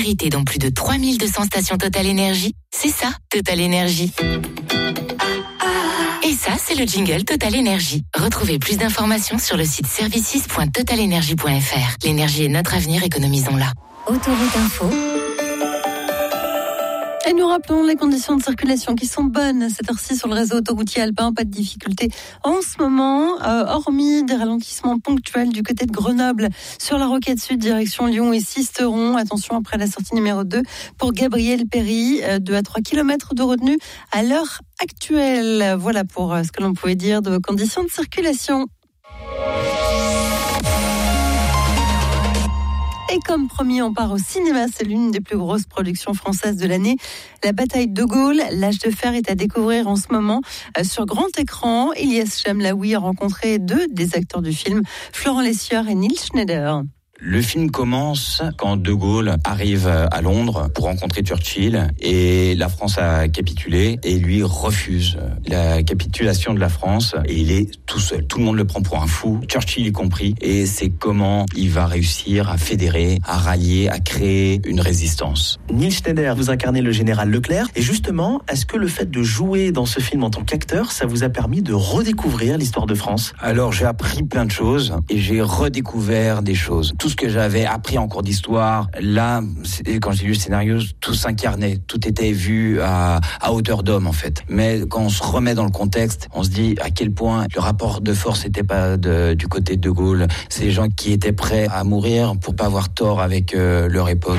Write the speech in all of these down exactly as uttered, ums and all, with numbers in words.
sécurité dans plus de trois mille deux cents stations Total Énergie. C'est ça, Total Énergie. Et ça, c'est le jingle Total Énergie. Retrouvez plus d'informations sur le site services point total énergie point f r. L'énergie est notre avenir, économisons-la. Autoroute Info. Et nous rappelons les conditions de circulation qui sont bonnes à cette heure-ci sur le réseau autoroutier alpin. Pas de difficulté en ce moment, euh, hormis des ralentissements ponctuels du côté de Grenoble sur la Roquette Sud, direction Lyon et Sisteron. Attention après la sortie numéro deux pour Gabriel Péry, euh, deux à trois kilomètres de retenue à l'heure actuelle. Voilà pour euh, ce que l'on pouvait dire de vos conditions de circulation. Et comme promis, on part au cinéma. C'est l'une des plus grosses productions françaises de l'année. La bataille de Gaulle, l'âge de fer est à découvrir en ce moment euh, sur grand écran. Ilyes Chamlaoui a rencontré deux des acteurs du film, Florent Lessieur et Nils Schneider. Le film commence quand De Gaulle arrive à Londres pour rencontrer Churchill et la France a capitulé et lui refuse la capitulation de la France et il est tout seul. Tout le monde le prend pour un fou, Churchill y compris, et c'est comment il va réussir à fédérer, à rallier, à créer une résistance. Nils Schneider, vous incarnez le général Leclerc et justement, est-ce que le fait de jouer dans ce film en tant qu'acteur, ça vous a permis de redécouvrir l'histoire de France ? Alors j'ai appris plein de choses et j'ai redécouvert des choses. Tout ce que j'avais appris en cours d'histoire, là, quand j'ai lu le scénario, tout s'incarnait, tout était vu à, à hauteur d'homme en fait. Mais quand on se remet dans le contexte, on se dit à quel point le rapport de force n'était pas de, du côté de De Gaulle. C'est des gens qui étaient prêts à mourir pour pas avoir tort avec euh, leur époque.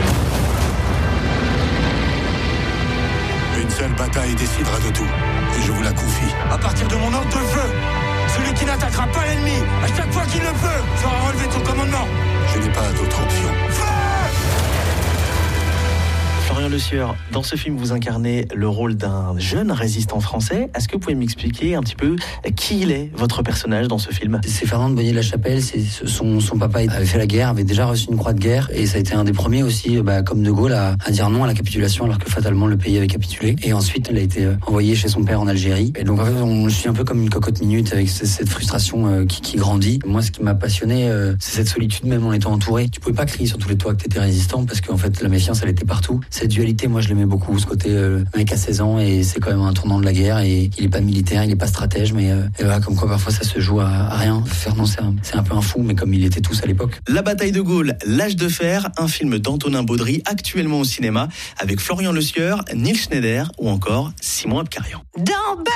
Une seule bataille décidera de tout, et je vous la confie. À partir de mon ordre de feu, celui qui n'attaquera pas l'ennemi, à chaque fois qu'il le peut, sera relevé de son commandement. Je n'ai pas d'autre option. Florent Lessieur, dans ce film, vous incarnez le rôle d'un jeune résistant français. Est-ce que vous pouvez m'expliquer un petit peu qui il est, votre personnage, dans ce film ? C'est Fernand de Bonnier-la-Chapelle. C'est son, son papa avait fait la guerre, avait déjà reçu une croix de guerre. Et ça a été un des premiers aussi, bah, comme De Gaulle, à, à dire non à la capitulation, alors que fatalement, le pays avait capitulé. Et ensuite, il a été envoyé chez son père en Algérie. Et donc, en fait, on, je suis un peu comme une cocotte minute avec cette frustration euh, qui, qui grandit. Moi, ce qui m'a passionné, euh, c'est cette solitude, même en étant entouré. Tu pouvais pas crier sur tous les toits que t'étais résistant, parce qu'en fait, la méfiance, elle était partout. Cette dualité, moi je l'aimais beaucoup, ce côté euh, le mec à seize ans et c'est quand même un tournant de la guerre et il est pas militaire, il est pas stratège, mais euh, et voilà, comme quoi parfois ça se joue à, à rien. Fernand c'est un, c'est un peu un fou, mais comme il était tous à l'époque. La bataille de Gaulle, l'âge de fer, un film d'Antonin Baudry actuellement au cinéma avec Florian Lessieur, Nils Schneider ou encore Simon Abkarian.